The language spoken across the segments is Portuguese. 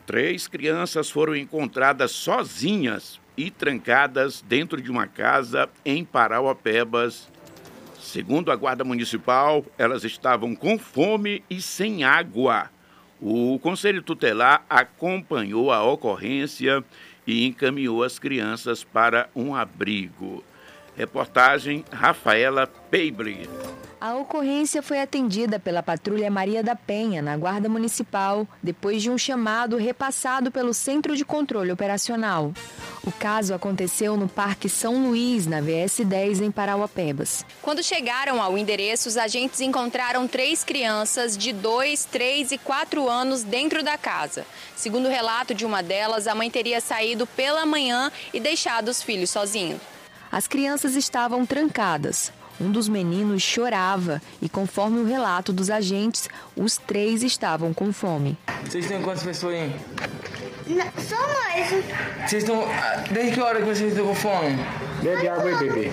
3 crianças foram encontradas sozinhas e trancadas dentro de uma casa em Parauapebas. Segundo a Guarda Municipal, elas estavam com fome e sem água. O Conselho Tutelar acompanhou a ocorrência e encaminhou as crianças para um abrigo. Reportagem Rafaela Peibre. A ocorrência foi atendida pela Patrulha Maria da Penha, na Guarda Municipal, depois de um chamado repassado pelo Centro de Controle Operacional. O caso aconteceu no Parque São Luís, na VS10, em Parauapebas. Quando chegaram ao endereço, os agentes encontraram 3 crianças de 2, 3 e 4 anos dentro da casa. Segundo o relato de uma delas, a mãe teria saído pela manhã e deixado os filhos sozinhos. As crianças estavam trancadas. Um dos meninos chorava e, conforme o relato dos agentes, os 3 estavam com fome. Vocês têm quantas pessoas aí? Não, só nós. Vocês estão... Desde que hora que vocês estão com fome? Bebe água aí, bebê.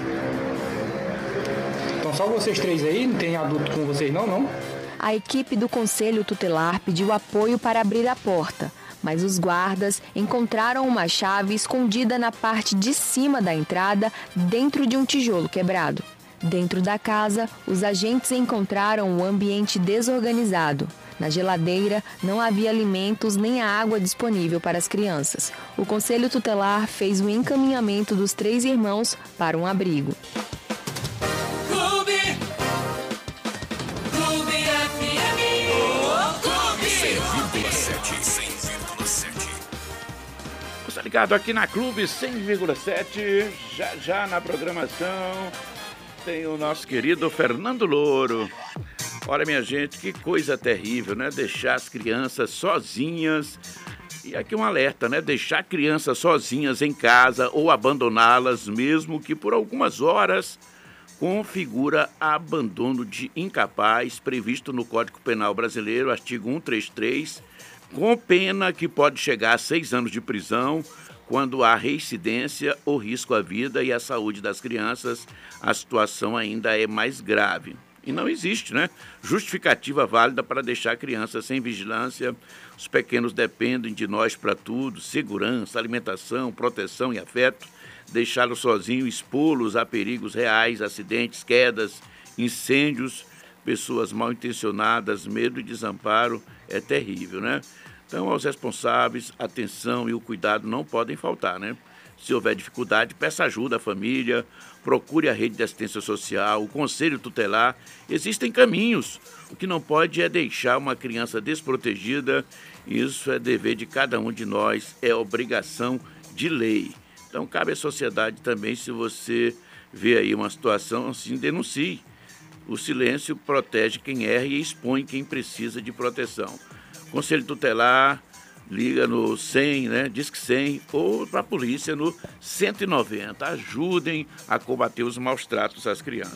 Então só vocês 3 aí? Não tem adulto com vocês não? A equipe do Conselho Tutelar pediu apoio para abrir a porta, mas os guardas encontraram uma chave escondida na parte de cima da entrada, dentro de um tijolo quebrado. Dentro da casa, os agentes encontraram um ambiente desorganizado. Na geladeira, não havia alimentos nem a água disponível para as crianças. O Conselho Tutelar fez o encaminhamento dos 3 irmãos para um abrigo. Você ligado aqui na Clube 100,7, já na programação tem o nosso querido Fernando Louro. Olha, minha gente, que coisa terrível, né? Deixar as crianças sozinhas. E aqui um alerta, né? Deixar crianças sozinhas em casa ou abandoná-las, mesmo que por algumas horas, configura abandono de incapaz, previsto no Código Penal Brasileiro, artigo 133, com pena que pode chegar a 6 anos de prisão, quando há reincidência ou risco à vida e à saúde das crianças, a situação ainda é mais grave. E não existe, né, justificativa válida para deixar crianças sem vigilância. Os pequenos dependem de nós para tudo: segurança, alimentação, proteção e afeto. Deixá-los sozinhos, expô-los a perigos reais, acidentes, quedas, incêndios, pessoas mal intencionadas, medo e desamparo é terrível, né? Então, aos responsáveis, atenção e o cuidado não podem faltar, né? Se houver dificuldade, peça ajuda à família, procure a rede de assistência social, o Conselho Tutelar. Existem caminhos. O que não pode é deixar uma criança desprotegida. Isso é dever de cada um de nós, é obrigação de lei. Então, cabe à sociedade também, se você vê aí uma situação assim, denuncie. O silêncio protege quem erra e expõe quem precisa de proteção. Conselho Tutelar, liga no 100, né? Disque 100, ou para a polícia no 190. Ajudem a combater os maus tratos às crianças.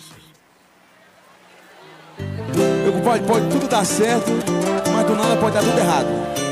Pode tudo dar certo, mas do nada pode dar tudo errado.